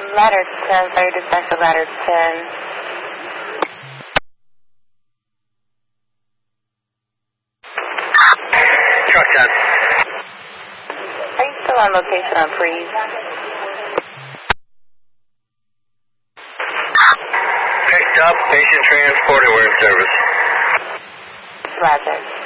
Ladder 10, fire dispatcher, ladder 10. Truck 10. Are you still on location on Freeze? Picked up, patient transported, we're in service. Roger.